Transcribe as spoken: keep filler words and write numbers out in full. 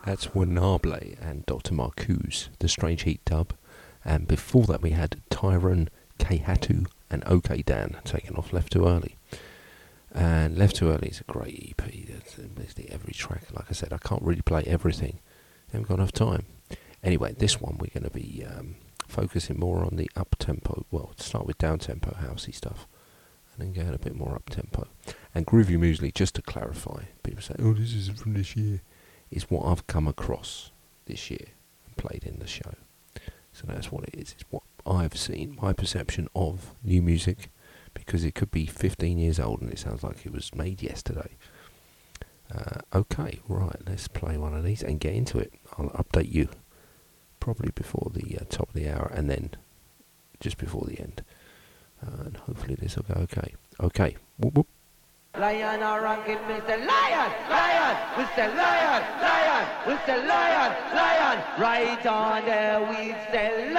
That's Wanable and Doctor Marcuse, the Strange Heat dub. And before that we had Tyron, K-Hatu and OK Dan taken off Left Too Early. And Left Too Early is a great E P. That's basically every track. Like I said, I can't really play everything. I haven't got enough time. Anyway, this one we're going to be um, focusing more on the up-tempo. Well, to start with down-tempo housey stuff. And then go a bit more up-tempo. And Groovy Muesli, just to clarify, people say, oh, this isn't from this year. Is what I've come across this year and played in the show. So that's what it is. It's what I've seen, my perception of new music, because it could be fifteen years old and it sounds like it was made yesterday. Uh, okay, right, let's play one of these and get into it. I'll update you probably before the uh, top of the hour and then just before the end. Uh, and hopefully this will go okay. Okay, whoop whoop. Lion or ranking, Mister Lion, Lion, Mister Lion, Lion, Mister Lion, Lion, right on there we say